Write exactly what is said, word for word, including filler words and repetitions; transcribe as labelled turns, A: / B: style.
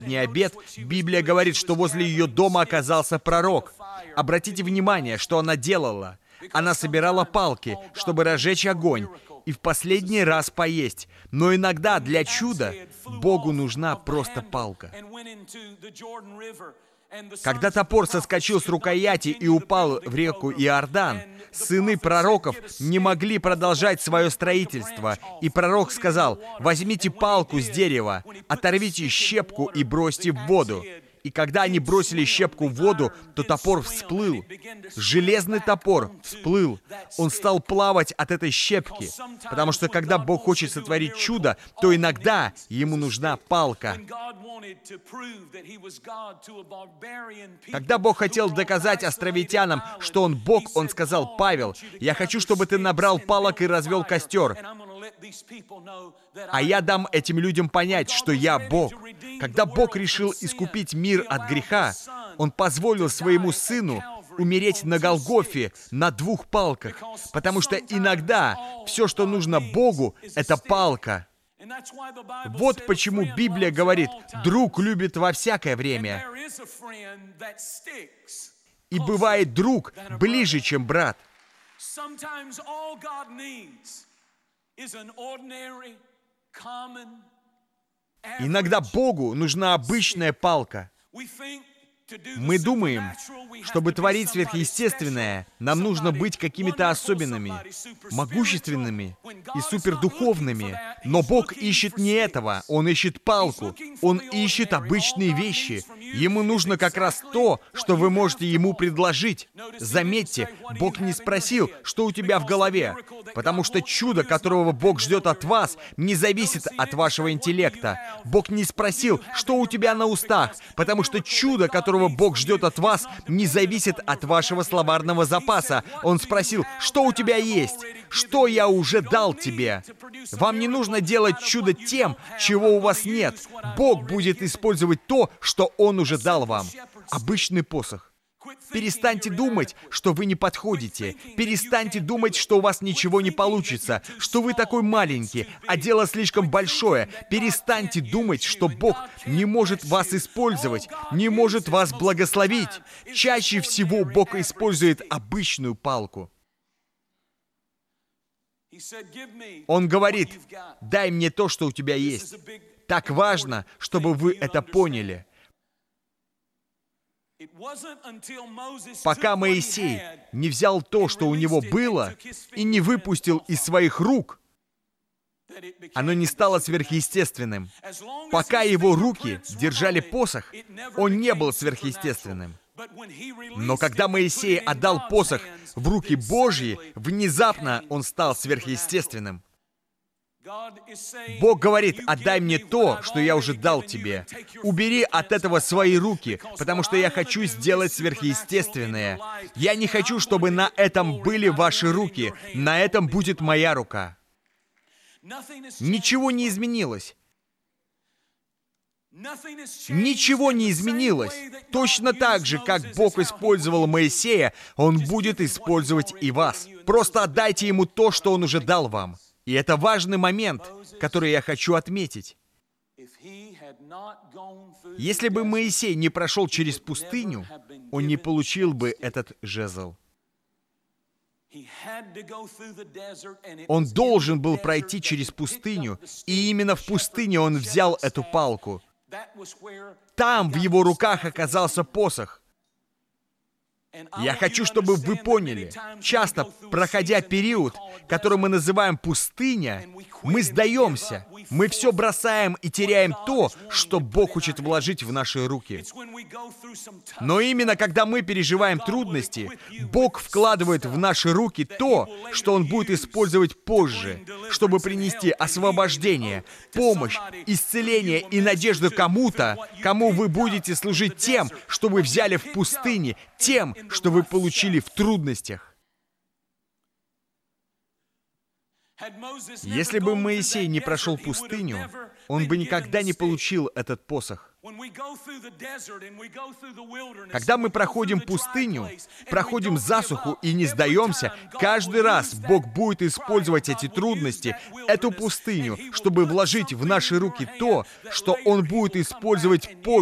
A: обед, Библия говорит, что возле ее дома оказался пророк. Обратите внимание, что она делала. Она собирала палки, чтобы разжечь огонь, и в последний раз поесть. Но иногда для чуда Богу нужна просто палка. Когда топор соскочил с рукояти и упал в реку Иордан, сыны пророков не могли продолжать свое строительство. И пророк сказал: «Возьмите палку с дерева, оторвите щепку и бросьте в воду». И когда они бросили щепку в воду, то топор всплыл. Железный топор всплыл. Он стал плавать от этой щепки. Потому что когда Бог хочет сотворить чудо, то иногда ему нужна палка. Когда Бог хотел доказать островитянам, что Он Бог, Он сказал: «Павел, я хочу, чтобы ты набрал палок и развел костер. А я дам этим людям понять, что я Бог». Когда Бог решил искупить мир от греха, Он позволил своему Сыну умереть на Голгофе на двух палках, потому что иногда все, что нужно Богу, это палка. Вот почему Библия говорит: «Друг любит во всякое время». И бывает друг ближе, чем брат. Иногда Богу нужна обычная палка. Мы думаем, чтобы творить сверхъестественное, нам нужно быть какими-то особенными, могущественными и супердуховными. Но Бог ищет не этого, Он ищет палку, Он ищет обычные вещи. Ему нужно как раз то, что вы можете Ему предложить. Заметьте, Бог не спросил, что у тебя в голове, потому что чудо, которого Бог ждет от вас, не зависит от вашего интеллекта. Бог не спросил, что у тебя на устах, потому что чудо, которого Бог ждет от вас, не зависит от вашего словарного запаса. Он спросил: что у тебя есть? Что я уже дал тебе? Вам не нужно делать чудо тем, чего у вас нет. Бог будет использовать то, что Он уже дал вам. Обычный посох. Перестаньте думать, что вы не подходите. Перестаньте думать, что у вас ничего не получится, что вы такой маленький, а дело слишком большое. Перестаньте думать, что Бог не может вас использовать, не может вас благословить. Чаще всего Бог использует обычную палку. Он говорит: «Дай мне то, что у тебя есть». Так важно, чтобы вы это поняли. Пока Моисей не взял то, что у него было, и не выпустил из своих рук, оно не стало сверхъестественным. Пока его руки держали посох, он не был сверхъестественным. Но когда Моисей отдал посох в руки Божьи, внезапно он стал сверхъестественным. Бог говорит: «Отдай мне то, что я уже дал тебе. Убери от этого свои руки, потому что я хочу сделать сверхъестественное. Я не хочу, чтобы на этом были ваши руки. На этом будет моя рука». Ничего не изменилось. Ничего не изменилось. Точно так же, как Бог использовал Моисея, Он будет использовать и вас. Просто отдайте Ему то, что Он уже дал вам. И это важный момент, который я хочу отметить. Если бы Моисей не прошел через пустыню, он не получил бы этот жезл. Он должен был пройти через пустыню, и именно в пустыне он взял эту палку. Там в его руках оказался посох. Я хочу, чтобы вы поняли, часто, проходя период, который мы называем пустыня, мы сдаемся, мы все бросаем и теряем то, что Бог хочет вложить в наши руки. Но именно когда мы переживаем трудности, Бог вкладывает в наши руки то, что Он будет использовать позже, чтобы принести освобождение, помощь, исцеление и надежду кому-то, кому вы будете служить тем, что вы взяли в пустыне, тем, что вы получили в трудностях. Если бы Моисей не прошел пустыню, он бы никогда не получил этот посох. Когда мы проходим пустыню, проходим засуху и не сдаемся, каждый раз Бог будет использовать эти трудности, эту пустыню, чтобы вложить в наши руки то, что Он будет использовать позже.